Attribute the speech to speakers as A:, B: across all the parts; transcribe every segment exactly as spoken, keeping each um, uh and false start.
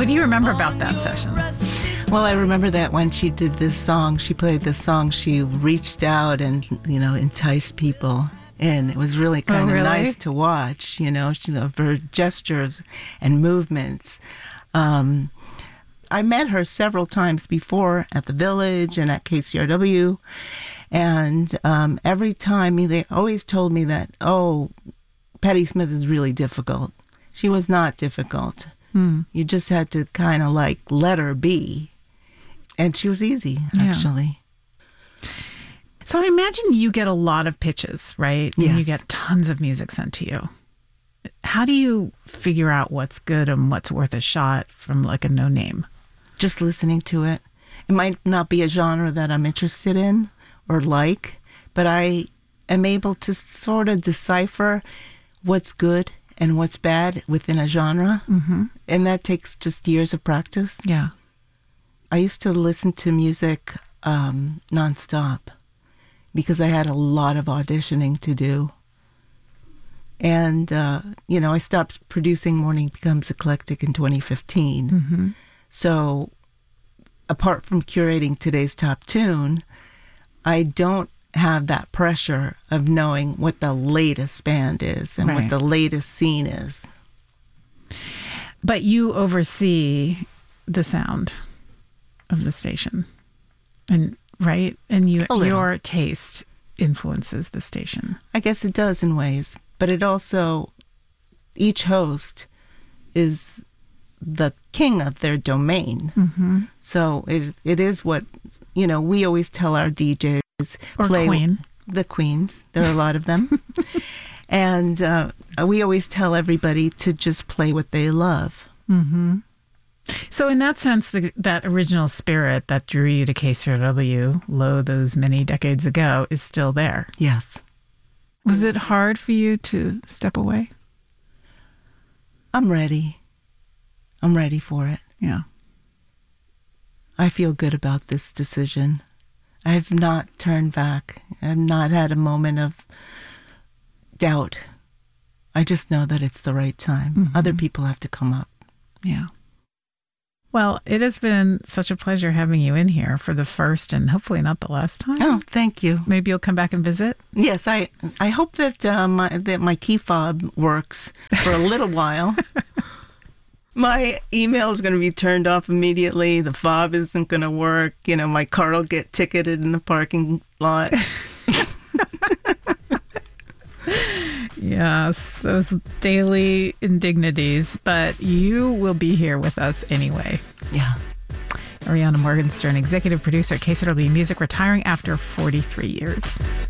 A: What do you remember about that session?
B: Well, I remember that when she did this song, she played this song, she reached out and, you know, enticed people. And it was really kind of
A: oh, really?
B: nice to watch, you know, she, her gestures and movements. Um, I met her several times before at the Village and at K C R W. And um, every time they always told me that, oh, Patti Smith is really difficult. She was not difficult.
A: Mm.
B: You just had to kind of like let her be. And she was easy, actually.
A: Yeah. So I imagine you get a lot of pitches, right?
B: Yes.
A: And you get tons of music sent to you. How do you figure out what's good and what's worth a shot from like a no name?
B: Just listening to it. It might not be a genre that I'm interested in or like, but I am able to sort of decipher what's good and what's bad within a genre.
A: Mm-hmm.
B: And that takes just years of practice.
A: Yeah.
B: I used to listen to music um, nonstop because I had a lot of auditioning to do. And, uh, you know, I stopped producing Morning Becomes Eclectic in twenty fifteen.
A: Mm-hmm.
B: So apart from curating today's top tune, I don't have that pressure of knowing what the latest band is and
A: right.
B: what the latest scene is.
A: But you oversee the sound of the station, and right, and you your taste influences the station.
B: I guess it does in ways, but it also, each host is the king of their domain.
A: Mm-hmm.
B: So it it is what, you know, we always tell our D Js
A: or
B: play
A: queen.
B: The queens. There are a lot of them. And uh, we always tell everybody to just play what they love.
A: Mm-hmm. So in that sense, the, that original spirit that drew you to K C R W, lo, those many decades ago, is still there.
B: Yes.
A: Was it hard for you to step away?
B: I'm ready. I'm ready for it.
A: Yeah.
B: I feel good about this decision. I've not turned back. I've not had a moment of doubt. I just know that it's the right time.
A: Mm-hmm.
B: Other people have to come up.
A: Yeah. Well, it has been such a pleasure having you in here for the first and hopefully not the last time.
B: Oh, thank you.
A: Maybe you'll come back and visit?
B: Yes, I I hope that uh, my that my key fob works for a little while. My email is going to be turned off immediately. The fob isn't going to work. You know, my car will get ticketed in the parking lot.
A: Yes, those daily indignities, but you will be here with us anyway.
B: Yeah.
A: Ariana Morgenstern, executive producer at K C R W Music, retiring after forty-three years.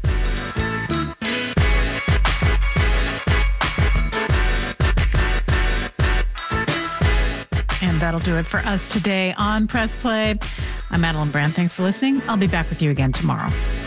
A: And that'll do it for us today on Press Play. I'm Madeline Brand. Thanks for listening. I'll be back with you again tomorrow.